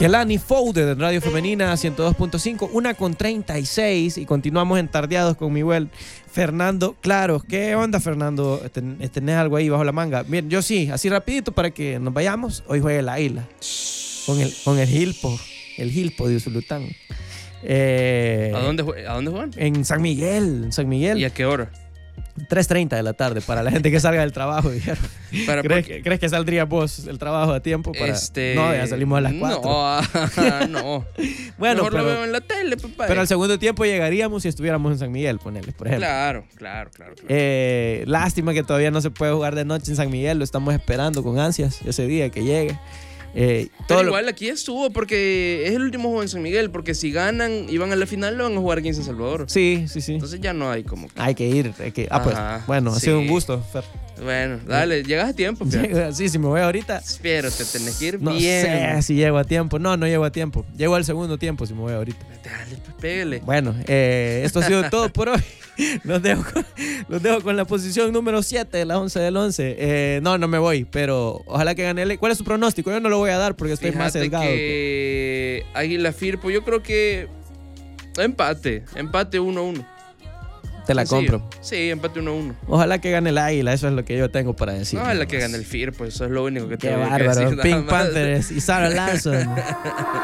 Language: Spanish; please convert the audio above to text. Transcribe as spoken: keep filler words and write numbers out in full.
Kelani Foude de Radio Femenina ciento dos punto cinco, una con treinta y seis, y continuamos entardeados con mi buen Fernando Claros. ¿Qué onda, Fernando? ¿Ten- ¿Tenés algo ahí bajo la manga? Bien, yo sí, así rapidito para que nos vayamos. Hoy juega el Águila con el, con el Gilpo, el Gilpo de Usulután. Eh, ¿A dónde, jue- ¿A dónde juegan? En San Miguel, en San Miguel. ¿Y a qué hora? tres treinta de la tarde para la gente que salga del trabajo, dijeron. Para ¿Crees, porque- que, ¿Crees que saldría vos el trabajo a tiempo? Para... Este... No, ya salimos a las cuatro. No, ah, no. Bueno, Mejor pero, lo veo en la tele, papá. pero al segundo tiempo llegaríamos si estuviéramos en San Miguel, ponele, por ejemplo. Claro, claro, claro. claro. Eh, lástima que todavía no se puede jugar de noche en San Miguel, lo estamos esperando con ansias ese día que llegue. Eh, Pero todo lo- igual aquí estuvo porque es el último juego en San Miguel, porque si ganan y van a la final, lo van a jugar aquí en San Salvador. Sí, sí, sí. Entonces ya no hay como que... Hay que ir. Hay que... Ah, pues, Ajá, bueno, ha sí. sido un gusto, Fer. Bueno, dale, llegas a tiempo, fíjate. Sí, si me voy ahorita, Pero te tenés que ir no bien. sé si llego a tiempo. No, no llego a tiempo. Llego al segundo tiempo si me voy ahorita. Dale, pues pégale. Bueno, eh, esto ha sido todo por hoy. Los dejo con, los dejo con la posición número siete de la once del once. Eh, no, no me voy, pero ojalá que gane. el- ¿Cuál es su pronóstico? Yo no lo voy a dar porque estoy más Fíjate sesgado. que Águila Firpo, yo creo que empate, empate uno a uno. Te la Sencillo. compro. Sí, empate uno a uno. Ojalá que gane el Águila, eso es lo que yo tengo para decir. No, es la que gane el Firpo, eso es lo único que Qué tengo que bárbaro. decir. nada Pink más. Panthers y Sarah Larson.